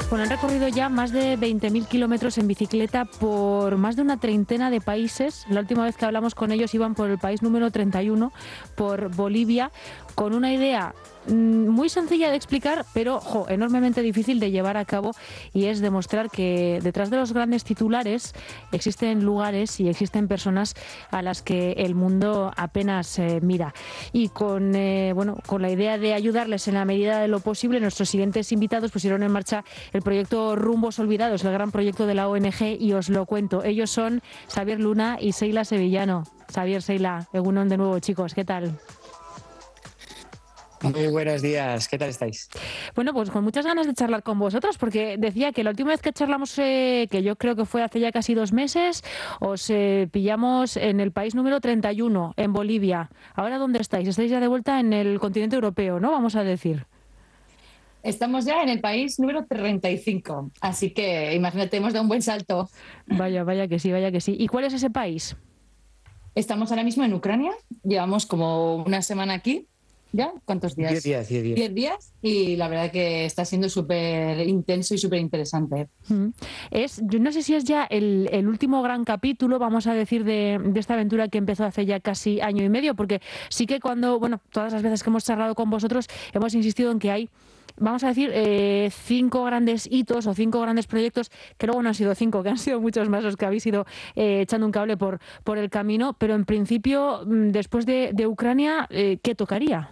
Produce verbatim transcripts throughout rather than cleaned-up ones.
Bueno, han recorrido ya más de veinte mil kilómetros en bicicleta por más de una treintena de países. La última vez que hablamos con ellos iban por el país número treinta y uno, por Bolivia, con una idea muy sencilla de explicar, pero jo, enormemente difícil de llevar a cabo, y es demostrar que detrás de los grandes titulares existen lugares y existen personas a las que el mundo apenas eh, mira. Y con eh, bueno, con la idea de ayudarles en la medida de lo posible, nuestros siguientes invitados pusieron en marcha el proyecto Rumbos Olvidados, el gran proyecto de la O N G, y os lo cuento. Ellos son Xavier Luna y Seila Sevillano. Xavier, Seila, egunon de nuevo, chicos, ¿qué tal? Muy buenos días, ¿qué tal estáis? Bueno, pues con muchas ganas de charlar con vosotros, porque decía que la última vez que charlamos, eh, que yo creo que fue hace ya casi dos meses, os eh, pillamos en el país número treinta y uno, en Bolivia. ¿Ahora dónde estáis? Estáis ya de vuelta en el continente europeo, ¿no? Vamos a decir. Estamos ya en el país número treinta y cinco, así que imagínate, hemos dado un buen salto. Vaya, vaya que sí, vaya que sí. ¿Y cuál es ese país? Estamos ahora mismo en Ucrania, llevamos como una semana aquí. ¿Ya? ¿Cuántos días? Diez días, diez días. Diez días, y la verdad que está siendo súper intenso y súper interesante. Es, yo no sé si es ya el, el último gran capítulo, vamos a decir, de, de esta aventura que empezó hace ya casi año y medio, porque sí que cuando, bueno, todas las veces que hemos charlado con vosotros, hemos insistido en que hay, vamos a decir, eh, cinco grandes hitos o cinco grandes proyectos, que luego no han sido cinco, que han sido muchos más los que habéis ido eh, echando un cable por, por el camino, pero en principio, después de, de Ucrania, eh, ¿qué tocaría?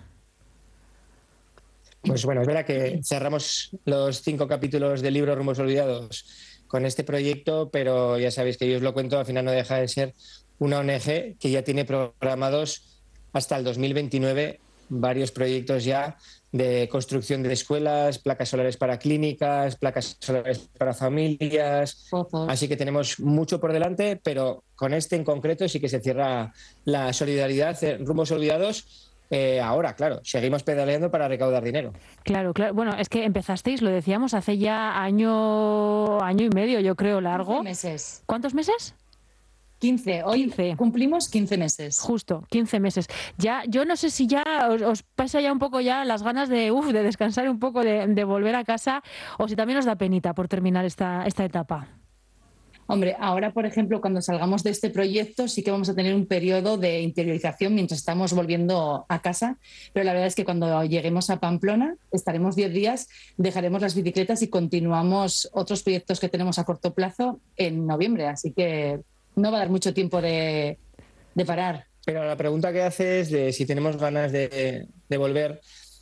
Pues bueno, es verdad que cerramos los cinco capítulos del libro Rumbos Olvidados con este proyecto, pero ya sabéis que yo os lo cuento, al final no deja de ser una O N G que ya tiene programados hasta el dos mil veintinueve varios proyectos ya de construcción de escuelas, placas solares para clínicas, placas solares para familias. Uh-huh. Así que tenemos mucho por delante, pero con este en concreto sí que se cierra la solidaridad. Rumbos Olvidados. Eh, ahora, claro, seguimos pedaleando para recaudar dinero. Claro, claro. Bueno, es que empezasteis, lo decíamos, hace ya año, año y medio, yo creo, largo. quince meses. ¿Cuántos meses? quince. Hoy quince. Cumplimos quince meses. Justo, quince meses. Ya, yo no sé si ya os, os pasa ya un poco ya las ganas de, uf, de descansar un poco, de, de volver a casa, o si también os da penita por terminar esta, esta etapa. Hombre, ahora, por ejemplo, cuando salgamos de este proyecto sí que vamos a tener un periodo de interiorización mientras estamos volviendo a casa, pero la verdad es que cuando lleguemos a Pamplona estaremos diez días, dejaremos las bicicletas y continuamos otros proyectos que tenemos a corto plazo en noviembre, así que no va a dar mucho tiempo de, de parar. Pero la pregunta que haces de si tenemos ganas de, de volver,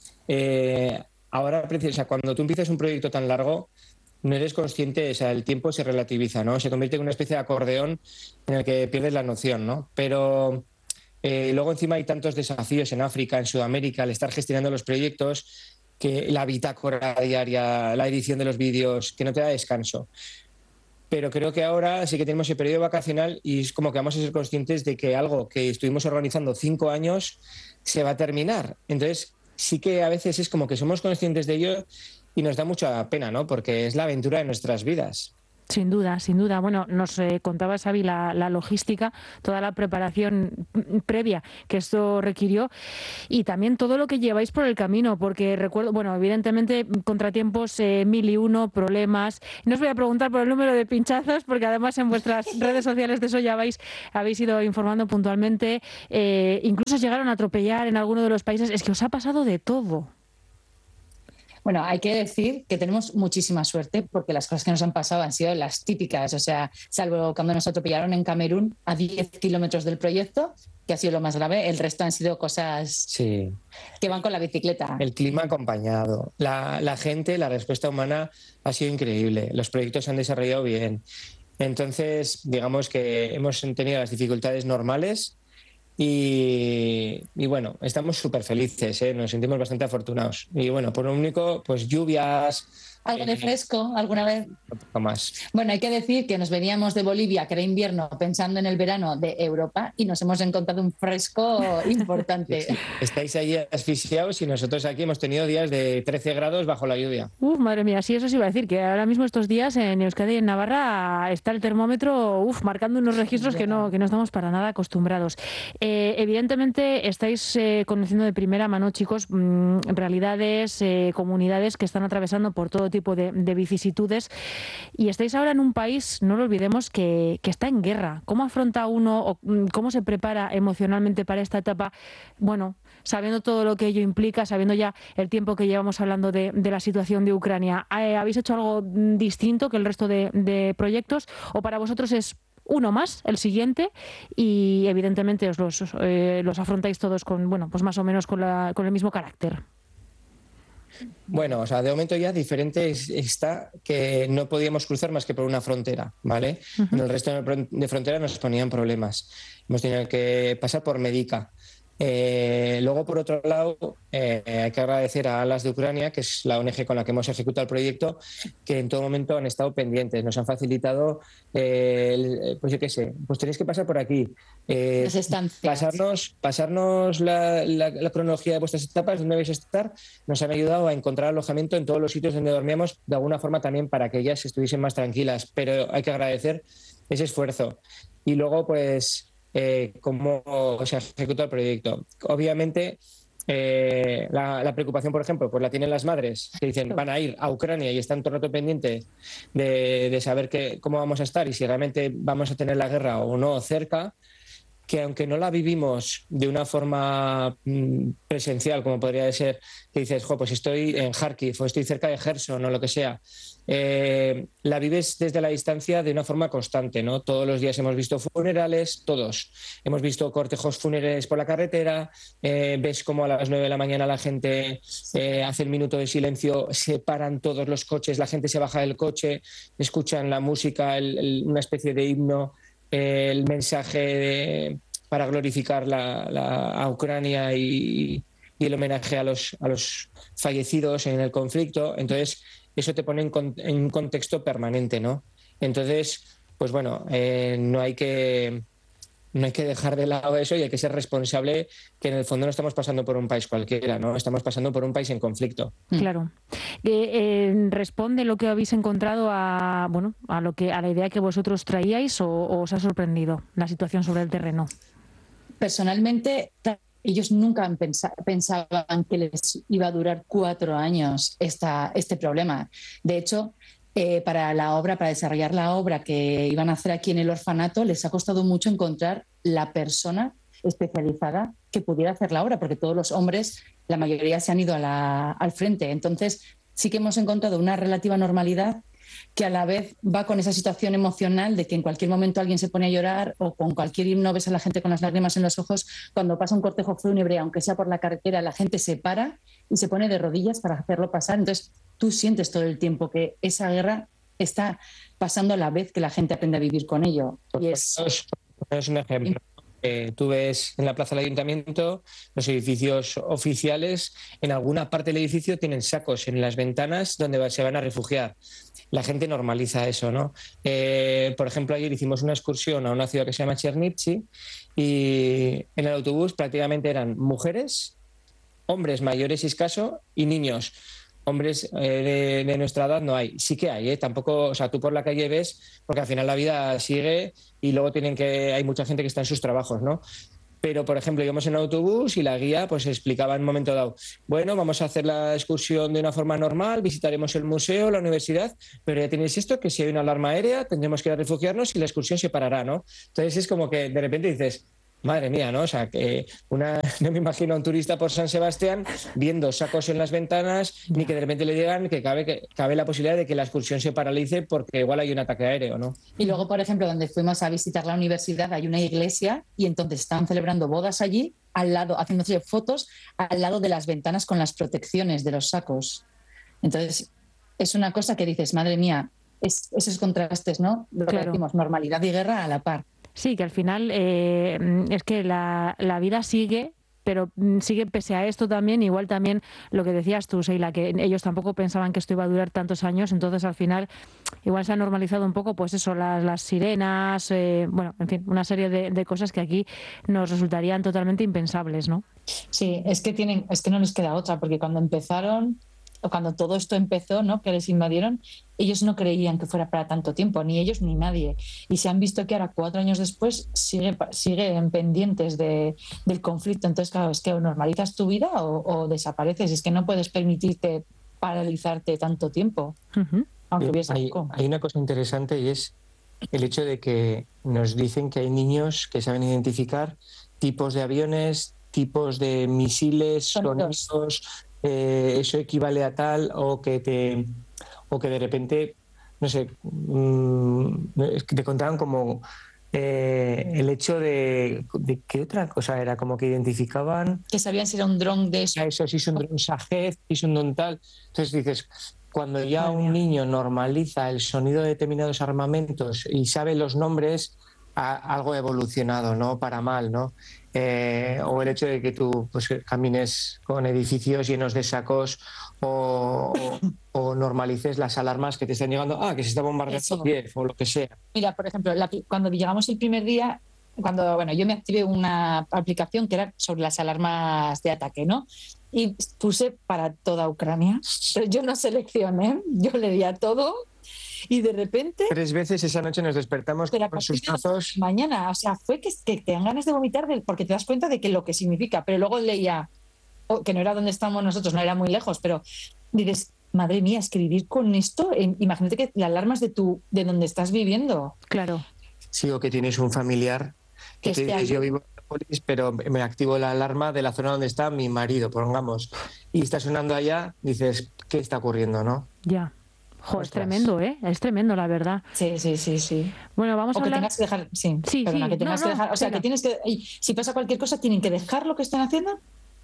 eh, ahora, o sea, cuando tú empiezas un proyecto tan largo, no eres consciente, o sea, el tiempo se relativiza, ¿no? Se convierte en una especie de acordeón en el que pierdes la noción, ¿no? Pero eh, luego encima hay tantos desafíos en África, en Sudamérica, al estar gestionando los proyectos, que la bitácora diaria, la edición de los vídeos, que no te da descanso. Pero creo que ahora sí que tenemos el periodo vacacional y es como que vamos a ser conscientes de que algo que estuvimos organizando cinco años se va a terminar. Entonces sí que a veces es como que somos conscientes de ello y nos da mucha pena, ¿no? Porque es la aventura de nuestras vidas. Sin duda, sin duda. Bueno, nos eh, contaba Xavi la, la logística, toda la preparación previa que esto requirió y también todo lo que lleváis por el camino, porque recuerdo, bueno, evidentemente contratiempos, eh, mil y uno, problemas. No os voy a preguntar por el número de pinchazos, porque además en vuestras redes sociales de eso ya habéis, habéis ido informando puntualmente. Eh, incluso llegaron a atropellar en alguno de los países. Es que os ha pasado de todo. Bueno, hay que decir que tenemos muchísima suerte porque las cosas que nos han pasado han sido las típicas, o sea, salvo cuando nos atropellaron en Camerún a diez kilómetros del proyecto, que ha sido lo más grave, el resto han sido cosas sí. que van con la bicicleta. El clima acompañado, la, la gente, la respuesta humana ha sido increíble, los proyectos se han desarrollado bien. Entonces, digamos que hemos tenido las dificultades normales. Y, y bueno, estamos súper felices, ¿eh? Nos sentimos bastante afortunados. Y bueno, por lo único, pues lluvias. Algo de fresco, alguna vez. Un poco más. Bueno, hay que decir que nos veníamos de Bolivia, que era invierno, pensando en el verano de Europa y nos hemos encontrado un fresco importante. Sí, sí. Estáis ahí asfixiados y nosotros aquí hemos tenido días de trece grados bajo la lluvia. Uf, madre mía, sí, eso sí iba a decir, que ahora mismo estos días en Euskadi y en Navarra está el termómetro uf, marcando unos registros que no, que no estamos para nada acostumbrados. Eh, evidentemente estáis eh, conociendo de primera mano, chicos, mmm, realidades, eh, comunidades que están atravesando por todo tipo de, de vicisitudes. Y estáis ahora en un país, no lo olvidemos, que, que está en guerra. ¿Cómo afronta uno o cómo se prepara emocionalmente para esta etapa? Bueno, sabiendo todo lo que ello implica, sabiendo ya el tiempo que llevamos hablando de, de la situación de Ucrania, ¿habéis hecho algo distinto que el resto de, de proyectos? ¿O para vosotros es uno más, el siguiente, y evidentemente os los, eh, los afrontáis todos con, bueno, pues más o menos con, la, con el mismo carácter? Bueno, o sea, de momento ya diferente está que no podíamos cruzar más que por una frontera, ¿vale? Uh-huh. En el resto de fronteras nos ponían problemas. Hemos tenido que pasar por Medica. Eh, luego, por otro lado, eh, hay que agradecer a Alas de Ucrania, que es la O N G con la que hemos ejecutado el proyecto, que en todo momento han estado pendientes, nos han facilitado, eh, el, pues yo qué sé, pues tenéis que pasar por aquí, eh, las estancias. pasarnos, pasarnos la, la, la cronología de vuestras etapas, dónde vais a estar, nos han ayudado a encontrar alojamiento en todos los sitios donde dormíamos, de alguna forma también para que ellas estuviesen más tranquilas, pero hay que agradecer ese esfuerzo. Y luego, pues... Eh, cómo se ejecuta el proyecto. Obviamente, eh, la, la preocupación, por ejemplo, pues la tienen las madres, que dicen van a ir a Ucrania y están todo el rato pendientes de, de saber que, cómo vamos a estar y si realmente vamos a tener la guerra o no cerca, que aunque no la vivimos de una forma mm, presencial, como podría ser, que dices, jo, pues estoy en Kharkiv o estoy cerca de Gerson o lo que sea, eh, la vives desde la distancia de una forma constante, ¿no? Todos los días hemos visto funerales, todos. Hemos visto cortejos fúnebres por la carretera, eh, ves cómo a las nueve de la mañana la gente eh, hace el minuto de silencio, se paran todos los coches, la gente se baja del coche, escuchan la música, el, el, una especie de himno, el mensaje de, para glorificar la, la, a Ucrania y, y el homenaje a los, a los fallecidos en el conflicto. Entonces, eso te pone en, con, en un contexto permanente, ¿no? Entonces, pues bueno, eh, no hay que... No hay que dejar de lado eso y hay que ser responsable, que en el fondo no estamos pasando por un país cualquiera, ¿no? Estamos pasando por un país en conflicto. Claro. Eh, eh, ¿Responde lo que habéis encontrado a, bueno, a lo que a la idea que vosotros traíais o, o os ha sorprendido la situación sobre el terreno? Personalmente, ellos nunca han pensa, pensaban que les iba a durar cuatro años esta, este problema. De hecho, Eh, para la obra, para desarrollar la obra que iban a hacer aquí en el orfanato, les ha costado mucho encontrar la persona especializada que pudiera hacer la obra, porque todos los hombres, la mayoría se han ido a la, al frente. Entonces, sí que hemos encontrado una relativa normalidad que a la vez va con esa situación emocional de que en cualquier momento alguien se pone a llorar o con cualquier himno ves a la gente con las lágrimas en los ojos. Cuando pasa un cortejo fúnebre, aunque sea por la carretera, la gente se para y se pone de rodillas para hacerlo pasar. Entonces, tú sientes todo el tiempo que esa guerra está pasando a la vez que la gente aprende a vivir con ello. Y es... es un ejemplo. Eh, tú ves en la plaza del ayuntamiento los edificios oficiales, en alguna parte del edificio tienen sacos en las ventanas donde se van a refugiar. La gente normaliza eso, ¿no? Eh, por ejemplo, ayer hicimos una excursión a una ciudad que se llama Chernivtsi y en el autobús prácticamente eran mujeres, hombres mayores y escaso y niños. Hombres eh, de, de nuestra edad no hay. Sí que hay, ¿eh? Tampoco, o sea, tú por la calle ves, porque al final la vida sigue y luego tienen que, hay mucha gente que está en sus trabajos, ¿no? Pero, por ejemplo, íbamos en autobús y la guía pues explicaba en un momento dado, bueno, vamos a hacer la excursión de una forma normal, visitaremos el museo, la universidad, pero ya tenéis esto, que si hay una alarma aérea tendremos que ir a refugiarnos y la excursión se parará, ¿no? Entonces es como que de repente dices... Madre mía, ¿no? O sea, que una, no me imagino a un turista por San Sebastián viendo sacos en las ventanas, ni que de repente le digan que cabe, que cabe la posibilidad de que la excursión se paralice porque igual hay un ataque aéreo, ¿no? Y luego, por ejemplo, donde fuimos a visitar la universidad hay una iglesia y entonces están celebrando bodas allí, al lado, haciéndose fotos al lado de las ventanas con las protecciones de los sacos. Entonces, es una cosa que dices, madre mía, es, esos contrastes, ¿no? Lo que Claro. decimos, normalidad y guerra a la par. Sí, que al final eh, es que la, la vida sigue, pero sigue pese a esto también, igual también lo que decías tú, Sheila, que ellos tampoco pensaban que esto iba a durar tantos años, entonces al final igual se ha normalizado un poco, pues eso, las, las sirenas, eh, bueno, en fin, una serie de, de cosas que aquí nos resultarían totalmente impensables, ¿no? Sí, es que tienen, es que no les queda otra, porque cuando empezaron, o cuando todo esto empezó, ¿no? Que les invadieron, ellos no creían que fuera para tanto tiempo, ni ellos ni nadie. Y se han visto que ahora, cuatro años después, sigue, siguen pendientes de, del conflicto. Entonces, claro, es que o normalizas tu vida o, o desapareces. Es que no puedes permitirte paralizarte tanto tiempo, Uh-huh. aunque Eh, hubiese hay, poco. hay una cosa interesante y es el hecho de que nos dicen que hay niños que saben identificar tipos de aviones, tipos de misiles, Sonidos. sonidos, eh, eso equivale a tal, o que te o que de repente, no sé, mmm, es que te contaban como eh, el hecho de, de qué otra cosa era, como que identificaban Que sabían si era un dron de eso. a eso, si son un Shahed, si son un tal. Entonces dices, cuando ya Madre un mía. niño normaliza el sonido de determinados armamentos y sabe los nombres, a, algo ha evolucionado, ¿no? Para mal, ¿no? Eh, o el hecho de que tú pues, camines con edificios llenos de sacos o, o, o normalices las alarmas que te están llegando, ah, que se está bombardeando Eso. Kiev o lo que sea. Mira, por ejemplo, la, cuando llegamos el primer día, cuando bueno, yo me activé una aplicación que era sobre las alarmas de ataque, ¿no? Y puse para toda Ucrania. Pero yo no seleccioné, yo le di a todo y de repente, Tres veces esa noche nos despertamos pero a con partir sus de tazos. mañana, o sea, fue que, que te dan ganas de vomitar del- porque te das cuenta de que lo que significa, pero luego leía, oh, que no era donde estamos nosotros, no era muy lejos, pero dices, madre mía, escribir con esto, eh, imagínate que la alarma es de, tu, de donde estás viviendo. Claro. Sí, o que tienes un familiar que Que te esté dices, ahí. yo vivo en Nápoles, pero me activo la alarma de la zona donde está mi marido, pongamos, y está sonando allá, dices, ¿qué está ocurriendo, no? Ya. Jo, es Ostras. tremendo, ¿eh? Es tremendo, la verdad. Sí, sí, sí, sí. Bueno, vamos O a que hablar... tengas que dejar, sí, Sí, perdona, sí, que tengas no, que no, dejar, o sea, venga. que tienes que, y si pasa cualquier cosa, tienen que dejar lo que están haciendo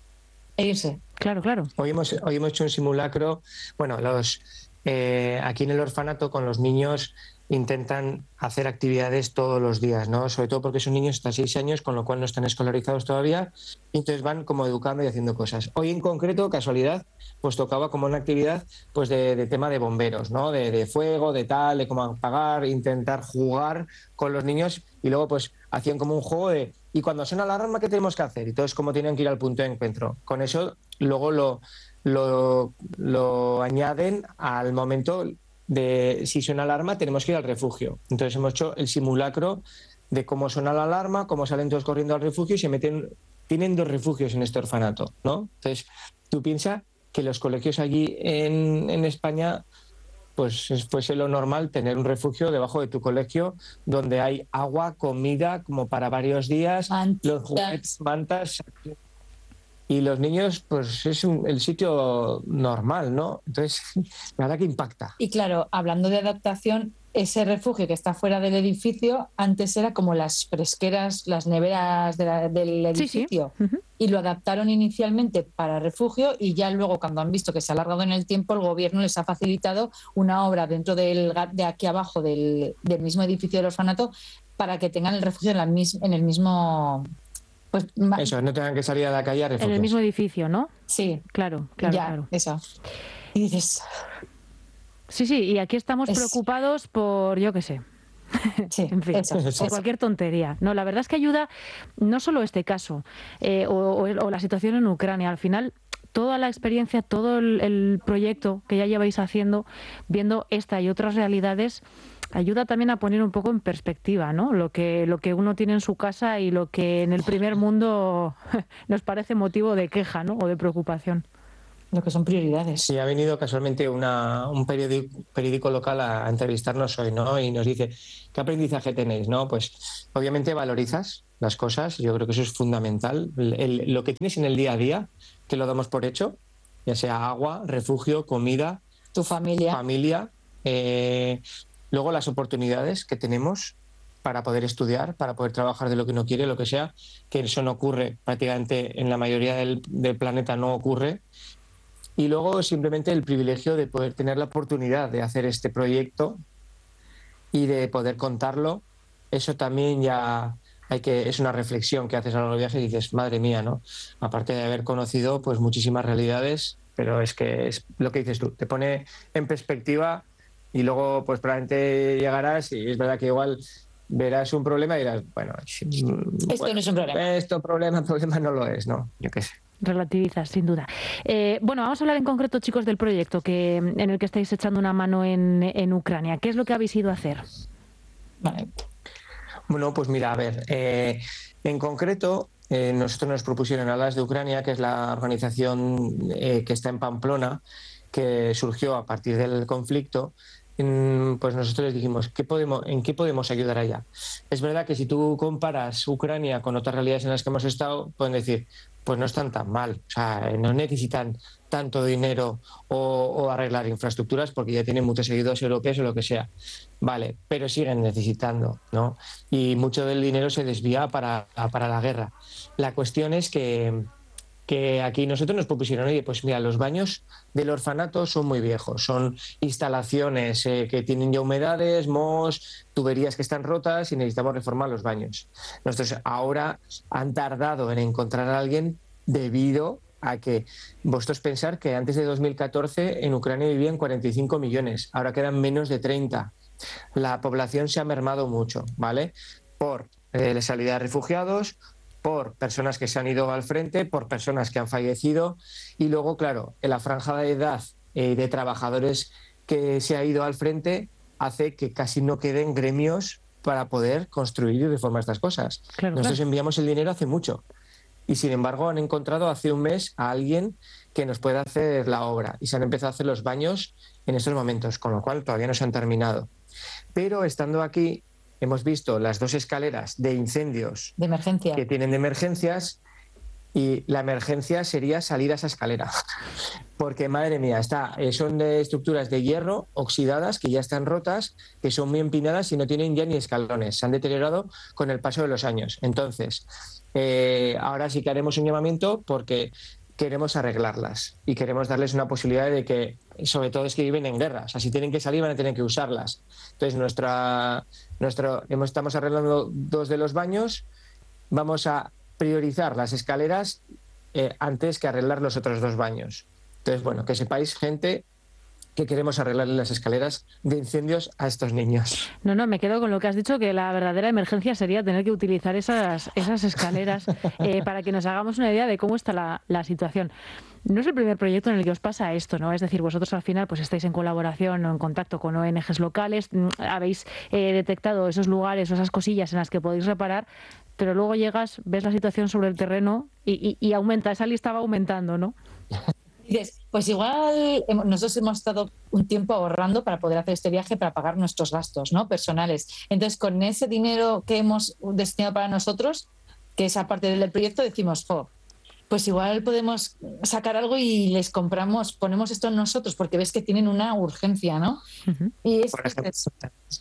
e irse. Claro, claro. Hoy hemos, hoy hemos hecho un simulacro, bueno, los eh, aquí en el orfanato con los niños intentan hacer actividades todos los días, ¿no? Sobre todo porque son niños hasta seis años, con lo cual no están escolarizados todavía, y entonces van como educando y haciendo cosas. Hoy en concreto, casualidad, pues tocaba como una actividad pues de, de tema de bomberos, ¿no? De, de fuego, de tal, de cómo apagar, intentar jugar con los niños, y luego pues hacían como un juego de y cuando suena la alarma, ¿qué tenemos que hacer? Y todos como tenían que ir al punto de encuentro. Con eso luego lo, lo, lo añaden al momento de si suena la alarma tenemos que ir al refugio. Entonces hemos hecho el simulacro de cómo suena la alarma, cómo salen todos corriendo al refugio y se meten. Tienen dos refugios en este orfanato, ¿no? Entonces tú piensas que los colegios allí en, en España pues fuese lo normal tener un refugio debajo de tu colegio donde hay agua, comida como para varios días, Mantas. los juguetes, mantas. Y los niños, pues es un, el sitio normal, ¿no? Entonces, la verdad que impacta. Y claro, hablando de adaptación, ese refugio que está fuera del edificio, antes era como las fresqueras, las neveras de la- del Sí, sí. edificio. Ujú. Y lo adaptaron inicialmente para refugio y ya luego, cuando han visto que se ha alargado en el tiempo, el gobierno les ha facilitado una obra dentro del, ga- de aquí abajo del, del mismo edificio del orfanato para que tengan el refugio en, la mis- en el mismo... Pues, ma- Eso, no tengan que salir a la calle a En el refugiarse. mismo edificio, ¿no? sí, Claro, claro, ya, claro. eso. Y dices, Sí, sí, y aquí estamos Es- preocupados por, yo qué sé, sí, en fin, eso, por eso. cualquier tontería. No, la verdad es que ayuda no solo este caso eh, o, o el- o la situación en Ucrania. Al final, toda la experiencia, todo el, el proyecto que ya lleváis haciendo, viendo esta y otras realidades, ayuda también a poner un poco en perspectiva, ¿no? Lo que, lo que uno tiene en su casa y lo que en el primer mundo nos parece motivo de queja, ¿no? O de preocupación. Lo que son prioridades. Sí, ha venido casualmente una, un periódico, periódico local a, a entrevistarnos hoy, ¿no? Y nos dice, ¿qué aprendizaje tenéis? ¿No? Pues obviamente valorizas las cosas, yo creo que eso es fundamental. El- el- lo que tienes en el día a día, que lo damos por hecho, ya sea agua, refugio, comida, Tu familia. familia, eh, luego las oportunidades que tenemos para poder estudiar, para poder trabajar de lo que uno quiere, lo que sea, que eso no ocurre prácticamente en la mayoría del, del planeta, no ocurre. Y luego simplemente el privilegio de poder tener la oportunidad de hacer este proyecto y de poder contarlo, eso también ya hay que, es una reflexión que haces a lo largo del viaje y dices, madre mía, ¿no? Aparte de haber conocido pues muchísimas realidades, pero es que es lo que dices tú, te pone en perspectiva y luego pues probablemente llegarás y es verdad que igual verás un problema y dirás, bueno, Esto bueno, no es un problema. esto problema, problema no lo es, ¿no? Yo qué sé. Relativizas, sin duda. Eh, bueno, vamos a hablar en concreto, chicos, del proyecto que en el que estáis echando una mano en, en Ucrania. ¿Qué es lo que habéis ido a hacer? Vale. Bueno, pues mira, a ver, eh, en concreto, eh, nosotros nos propusieron Alas de Ucrania, que es la organización eh, que está en Pamplona, que surgió a partir del conflicto, pues nosotros les dijimos, ¿qué podemos, ¿en qué podemos ayudar allá? Es verdad que si tú comparas Ucrania con otras realidades en las que hemos estado, pueden decir, pues no están tan mal, o sea, no necesitan tanto dinero o, o arreglar infraestructuras porque ya tienen muchos seguidores europeos o lo que sea. Vale, pero siguen necesitando, ¿no? Y mucho del dinero se desvía para, para la guerra. La cuestión es que que aquí nosotros nos propusieron, oye, pues mira, los baños del orfanato son muy viejos, son instalaciones eh, que tienen ya humedades, mohos, tuberías que están rotas y necesitamos reformar los baños. Nosotros ahora han tardado en encontrar a alguien debido a que vosotros pensar que antes de dos mil catorce en Ucrania vivían cuarenta y cinco millones, ahora quedan menos de treinta. La población se ha mermado mucho, ¿vale? Por eh, la salida de refugiados, por personas que se han ido al frente, por personas que han fallecido y luego, claro, en la franja de edad eh, de trabajadores que se ha ido al frente hace que casi no queden gremios para poder construir y reformar estas cosas. Claro, Nosotros claro. enviamos el dinero hace mucho y, sin embargo, han encontrado hace un mes a alguien que nos pueda hacer la obra y se han empezado a hacer los baños en estos momentos, con lo cual todavía no se han terminado. Pero estando aquí hemos visto las dos escaleras de incendios de emergencia que tienen de emergencias y la emergencia sería salir a esa escalera. Porque, madre mía, está, son de estructuras de hierro oxidadas que ya están rotas, que son muy empinadas y no tienen ya ni escalones. Se han deteriorado con el paso de los años. Entonces, eh, ahora sí que haremos un llamamiento porque queremos arreglarlas y queremos darles una posibilidad de que, sobre todo es que viven en guerra, o sea, si tienen que salir van a tener que usarlas. Entonces, nuestra, nuestro, hemos, estamos arreglando dos de los baños, vamos a priorizar las escaleras eh, antes que arreglar los otros dos baños. Entonces, bueno, que sepáis, gente, que queremos arreglarle las escaleras de incendios a estos niños. No, no, me quedo con lo que has dicho, que la verdadera emergencia sería tener que utilizar esas, esas escaleras eh, para que nos hagamos una idea de cómo está la, la situación. No es el primer proyecto en el que os pasa esto, ¿no? Es decir, vosotros al final pues estáis en colaboración o en contacto con O N Ges locales, habéis eh, detectado esos lugares o esas cosillas en las que podéis reparar, pero luego llegas, ves la situación sobre el terreno y, y, y aumenta, esa lista va aumentando, ¿no? Dices, pues igual nosotros hemos estado un tiempo ahorrando para poder hacer este viaje, para pagar nuestros gastos, ¿no?, personales. Entonces, con ese dinero que hemos destinado para nosotros, que es aparte del proyecto, decimos, jo, pues igual podemos sacar algo y les compramos, ponemos esto en nosotros, porque ves que tienen una urgencia, ¿no? Uh-huh. Y es, por ejemplo, es,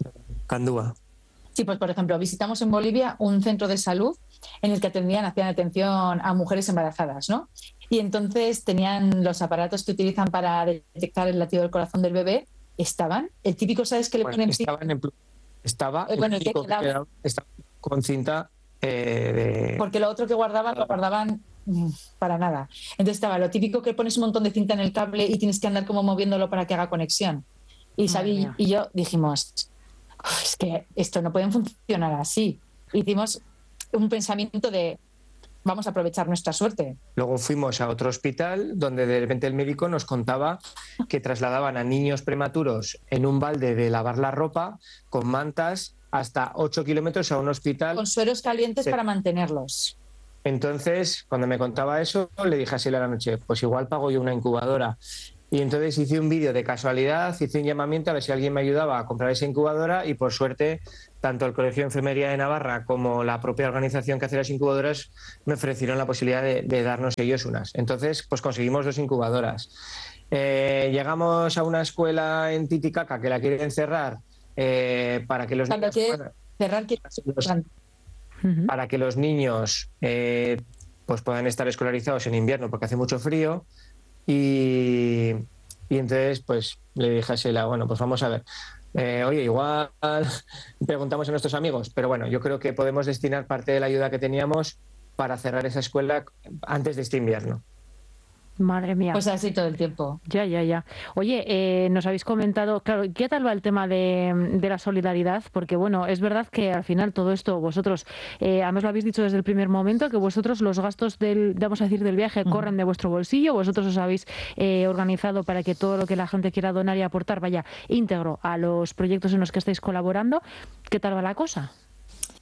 Candúa. Sí, pues por ejemplo, visitamos en Bolivia un centro de salud en el que atendían, hacían atención a mujeres embarazadas, ¿no? Y entonces tenían los aparatos que utilizan para detectar el latido del corazón del bebé, estaban, el típico, ¿sabes qué le bueno, ponen? Estaban en, estaba eh, bueno, el que que quedaba, estaba con cinta eh, de... Porque lo otro que guardaban, lo guardaban mmm, para nada. Entonces estaba lo típico que pones un montón de cinta en el cable y tienes que andar como moviéndolo para que haga conexión. Y Xavi y yo dijimos, es que esto no puede funcionar así. Hicimos un pensamiento de vamos a aprovechar nuestra suerte. Luego fuimos a otro hospital donde de repente el médico nos contaba que trasladaban a niños prematuros en un balde de lavar la ropa con mantas hasta ocho kilómetros a un hospital. Con sueros calientes sí. para mantenerlos. Entonces, cuando me contaba eso, le dije a Sheila a la noche, pues igual pago yo una incubadora. Y entonces hice un vídeo de casualidad, hice un llamamiento a ver si alguien me ayudaba a comprar esa incubadora y por suerte tanto el Colegio de Enfermería de Navarra como la propia organización que hace las incubadoras me ofrecieron la posibilidad de, de darnos ellos unas. Entonces pues conseguimos dos incubadoras. Eh, llegamos a una escuela en Titicaca que la quieren cerrar eh, para que los Cuando niños, quiere cerrar, quiere... los, para que los niños eh, pues puedan estar escolarizados en invierno porque hace mucho frío. Y, y entonces pues le dije a Sheila, bueno, pues vamos a ver, eh, oye, igual preguntamos a nuestros amigos, pero bueno, yo creo que podemos destinar parte de la ayuda que teníamos para cerrar esa escuela antes de este invierno. Madre mía. Pues así todo el tiempo. Ya, ya, ya. Oye, eh, nos habéis comentado, claro, ¿qué tal va el tema de, de la solidaridad? Porque, bueno, es verdad que al final todo esto vosotros, eh, además lo habéis dicho desde el primer momento, que vosotros los gastos del, vamos a decir, del viaje uh-huh. corren de vuestro bolsillo, vosotros os habéis eh, organizado para que todo lo que la gente quiera donar y aportar vaya íntegro a los proyectos en los que estáis colaborando. ¿Qué tal va la cosa?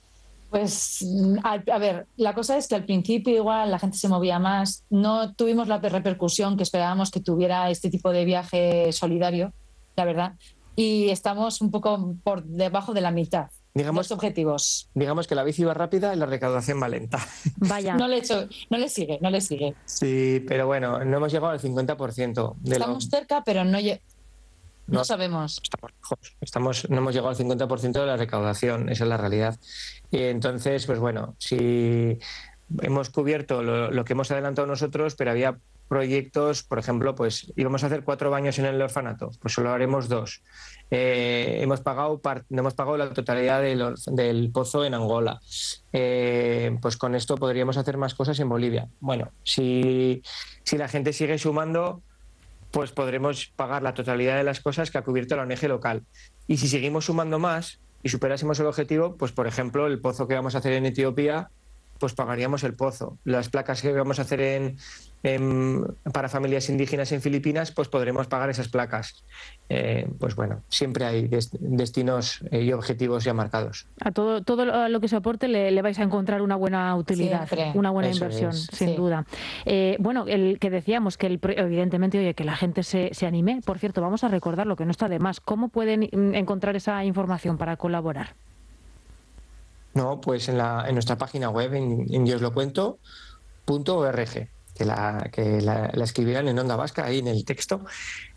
Pues, a, a ver, la cosa es que al principio igual la gente se movía más, no tuvimos la repercusión que esperábamos que tuviera este tipo de viaje solidario, la verdad, y estamos un poco por debajo de la mitad. Digamos, los objetivos. Digamos que la bici va rápida y la recaudación va lenta. Vaya. No le, hecho, no le sigue, no le sigue. Sí, pero bueno, no hemos llegado al cincuenta por ciento. De Estamos lo... cerca, pero no, no, no sabemos. Estamos lejos. Estamos, no hemos llegado al cincuenta por ciento de la recaudación, esa es la realidad. Y entonces, pues bueno, si hemos cubierto lo, lo que hemos adelantado nosotros, pero había proyectos, por ejemplo, pues íbamos a hacer cuatro baños en el orfanato, pues solo haremos dos. Eh, hemos pagado part, hemos pagado la totalidad del, del pozo en Angola. Eh, pues con esto podríamos hacer más cosas en Bolivia. Bueno, si, si la gente sigue sumando, pues podremos pagar la totalidad de las cosas que ha cubierto la O N G local. Y si seguimos sumando más y superásemos el objetivo, pues por ejemplo el pozo que vamos a hacer en Etiopía, pues pagaríamos el pozo. Las placas que vamos a hacer en, en, para familias indígenas en Filipinas, pues podremos pagar esas placas. Eh, pues bueno, siempre hay des, destinos y objetivos ya marcados. A todo, todo lo que se aporte le, le vais a encontrar una buena utilidad, siempre. Una buena Eso inversión, es. sin Sí. duda. Eh, bueno, el que decíamos que el, evidentemente, oye, que la gente se, se anime. Por cierto, vamos a recordar lo que no está de más. ¿Cómo pueden encontrar esa información para colaborar? No, pues en, la, en nuestra página web, en, en yo os lo cuento punto org, que la, que la, la escribirán en Onda Vasca, ahí en el texto.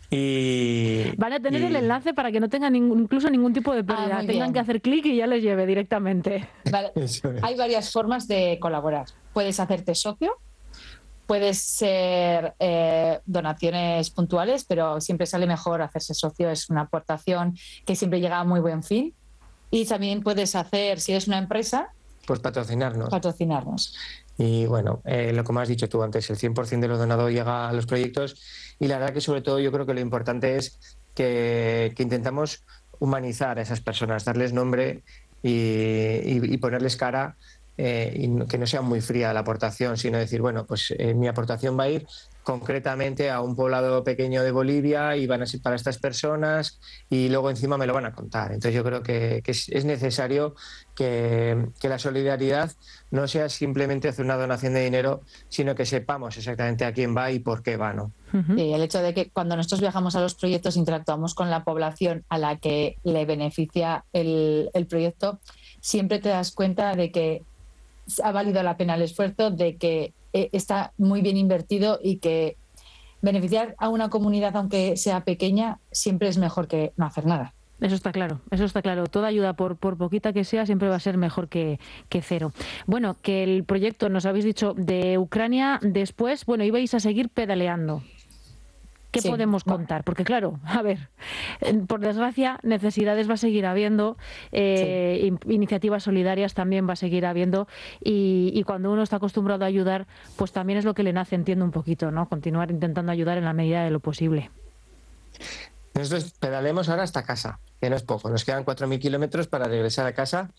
Y, Van a tener y... el enlace para que no tengan ningún, incluso ningún tipo de pérdida. Ah, muy Tengan bien. que hacer clic y ya les lleve directamente. Vale. Eso es. Hay varias formas de colaborar. Puedes hacerte socio, puedes ser eh, donaciones puntuales, pero siempre sale mejor hacerse socio, es una aportación que siempre llega a muy buen fin. Y también puedes hacer, si eres una empresa, Pues patrocinarnos. patrocinarnos. Y bueno, eh, lo que me has dicho tú antes, el cien por ciento de lo donado llega a los proyectos y la verdad que sobre todo yo creo que lo importante es que, que intentamos humanizar a esas personas, darles nombre y, y, y ponerles cara, eh, y no, que no sea muy fría la aportación, sino decir, bueno, pues eh, mi aportación va a ir concretamente a un poblado pequeño de Bolivia y van a ser para estas personas y luego encima me lo van a contar. Entonces yo creo que, que es, es necesario que, que la solidaridad no sea simplemente hacer una donación de dinero, sino que sepamos exactamente a quién va y por qué va, ¿no? Uh-huh. Sí, el hecho de que cuando nosotros viajamos a los proyectos interactuamos con la población a la que le beneficia el, el proyecto, siempre te das cuenta de que ha valido la pena el esfuerzo, de que está muy bien invertido y que beneficiar a una comunidad, aunque sea pequeña, siempre es mejor que no hacer nada. Eso está claro, eso está claro. Toda ayuda, por, por poquita que sea, siempre va a ser mejor que, que cero. Bueno, que el proyecto, nos habéis dicho, de Ucrania, después, bueno, ibais a seguir pedaleando. ¿Qué Sí. podemos contar? Porque claro, a ver, por desgracia, necesidades va a seguir habiendo, eh, sí. in- iniciativas solidarias también va a seguir habiendo y, y cuando uno está acostumbrado a ayudar, pues también es lo que le nace, entiendo un poquito, ¿no? Continuar intentando ayudar en la medida de lo posible. Nosotros pedalemos ahora hasta casa, que no es poco, nos quedan cuatro mil kilómetros para regresar a casa.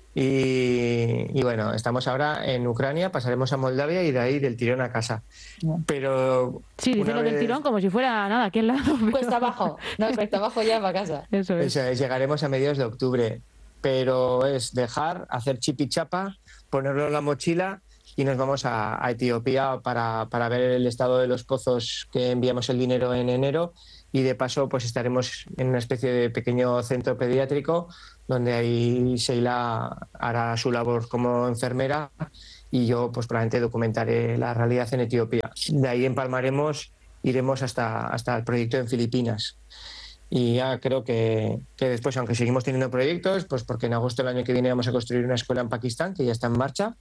Y, y bueno, estamos ahora en Ucrania, pasaremos a Moldavia y de ahí del tirón a casa. Pero sí, dice lo vez... del tirón como si fuera nada, aquí al lado. Pero... Cuesta abajo, no, cuesta abajo ya para casa. Eso es. Eso es, llegaremos a mediados de octubre, pero es dejar, hacer chipichapa, ponerlo en la mochila y nos vamos a, a Etiopía para, para ver el estado de los pozos que enviamos el dinero en enero y de paso pues estaremos en una especie de pequeño centro pediátrico donde ahí Sheila hará su labor como enfermera y yo pues probablemente documentaré la realidad en Etiopía. De ahí empalmaremos, iremos hasta, hasta el proyecto en Filipinas. Y ya creo que, que después, aunque seguimos teniendo proyectos, pues porque en agosto del año que viene vamos a construir una escuela en Pakistán, que ya está en marcha,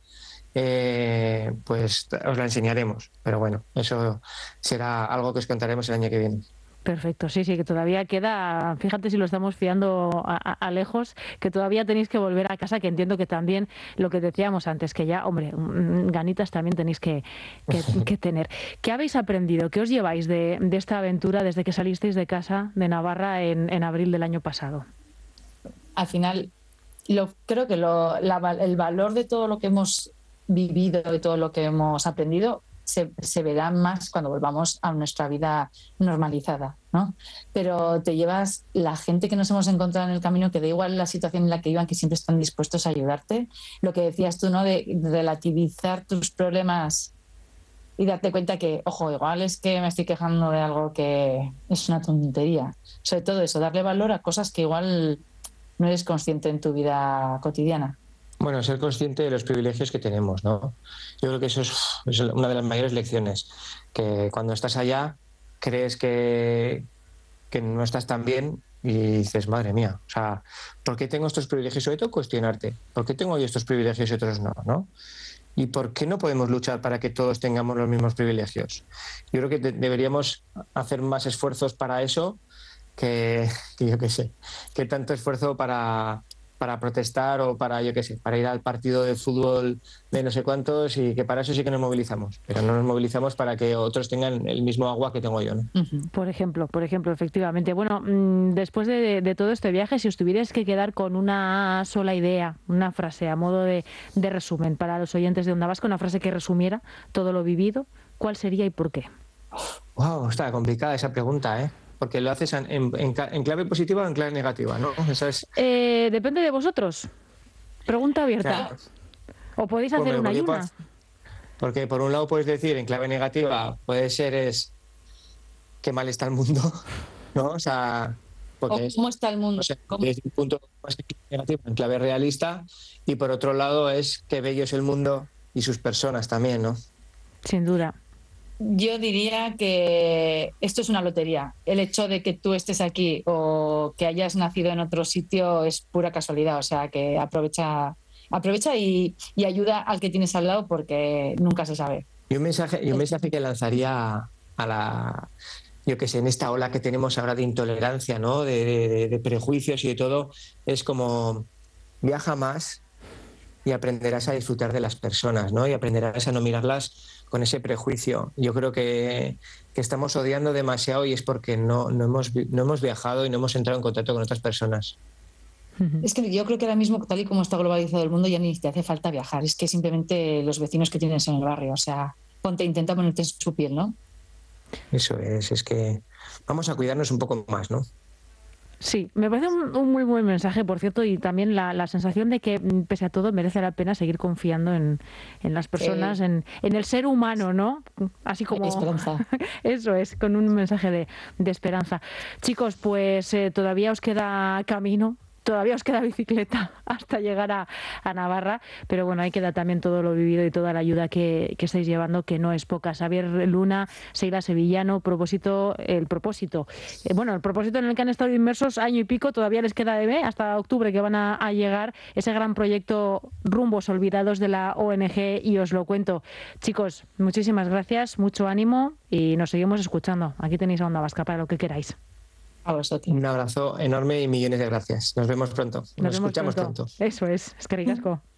eh, pues os la enseñaremos. Pero bueno, eso será algo que os contaremos el año que viene. Perfecto, sí, sí, que todavía queda, fíjate si lo estamos fiando a, a, a lejos, que todavía tenéis que volver a casa, que entiendo que también lo que decíamos antes, que ya, hombre, ganitas también tenéis que, que, que tener. ¿Qué habéis aprendido? ¿Qué os lleváis de, de esta aventura desde que salisteis de casa de Navarra en, en abril del año pasado? Al final, lo, creo que lo, la, el valor de todo lo que hemos vivido y todo lo que hemos aprendido se, se verá más cuando volvamos a nuestra vida normalizada, ¿no? Pero te llevas la gente que nos hemos encontrado en el camino, que da igual la situación en la que iban, que siempre están dispuestos a ayudarte. Lo que decías tú, ¿no? De relativizar tus problemas y darte cuenta que, ojo, igual es que me estoy quejando de algo que es una tontería. Sobre todo eso, darle valor a cosas que igual no eres consciente en tu vida cotidiana. Bueno, ser consciente de los privilegios que tenemos, ¿no? Yo creo que eso es, es una de las mayores lecciones, que cuando estás allá crees que, que no estás tan bien y dices, madre mía, o sea, ¿por qué tengo estos privilegios? Sobre todo cuestionarte, ¿por qué tengo yo estos privilegios y otros no, ¿no? ¿Y por qué no podemos luchar para que todos tengamos los mismos privilegios? Yo creo que de- deberíamos hacer más esfuerzos para eso que, que yo qué sé, que tanto esfuerzo para, para protestar o para, yo qué sé, para ir al partido de fútbol de no sé cuántos, y que para eso sí que nos movilizamos, pero no nos movilizamos para que otros tengan el mismo agua que tengo yo, ¿no? Uh-huh. Por ejemplo, por ejemplo, efectivamente. Bueno, mmm, después de, de todo este viaje, si os tuvierais que quedar con una sola idea, una frase a modo de, de resumen para los oyentes de Onda Vasca, una frase que resumiera todo lo vivido, ¿cuál sería y por qué? Wow, está complicada esa pregunta, ¿eh? Porque lo haces en, en, en clave positiva o en clave negativa, ¿no? Esa es... Eh, depende de vosotros. Pregunta abierta. Claro. O podéis hacer Bueno, una y porque, una. porque por un lado puedes decir en clave negativa, puede ser es qué mal está el mundo, ¿no? O sea, porque ¿O cómo está el mundo? o sea, ¿Cómo? desde un punto más negativo en clave realista, y por otro lado es qué bello es el mundo y sus personas también, ¿no? Sin duda. Yo diría que esto es una lotería. El hecho de que tú estés aquí o que hayas nacido en otro sitio es pura casualidad. O sea, que aprovecha, aprovecha y, y ayuda al que tienes al lado, porque nunca se sabe. Y un mensaje, y un mensaje que lanzaría a la, yo que sé, en esta ola que tenemos ahora de intolerancia, ¿no? De, de, de prejuicios y de todo, es como viaja más y aprenderás a disfrutar de las personas, ¿no? Y aprenderás a no mirarlas con ese prejuicio. Yo creo que, que estamos odiando demasiado, y es porque no, no, hemos, no hemos viajado y no hemos entrado en contacto con otras personas. Es que yo creo que ahora mismo, tal y como está globalizado el mundo, ya ni te hace falta viajar. Es que simplemente los vecinos que tienes en el barrio, o sea, ponte, intenta ponerte en su piel, ¿no? Eso es, es que vamos a cuidarnos un poco más, ¿no? Sí, me parece un, un muy buen mensaje, por cierto, y también la, la sensación de que, pese a todo, merece la pena seguir confiando en, en las personas, Eh, en, en el ser humano, ¿no? Así como... Esperanza. Eso es, con un mensaje de, de esperanza. Chicos, pues eh, todavía os queda camino. Todavía os queda bicicleta hasta llegar a, a Navarra, pero bueno, ahí queda también todo lo vivido y toda la ayuda que, que estáis llevando, que no es poca. Xavier Luna, Seila Sevillano, propósito, el propósito, eh, bueno, el propósito en el que han estado inmersos año y pico, todavía les queda de ver, hasta octubre que van a, a llegar, ese gran proyecto Rumbos Olvidados de la O N G, y os lo cuento. Chicos, muchísimas gracias, mucho ánimo y nos seguimos escuchando. Aquí tenéis a Onda Vasca para lo que queráis. A vosotros. Un abrazo enorme y millones de gracias. Nos vemos pronto. Nos, Nos vemos escuchamos pronto. pronto. Eso es, es que ricasco.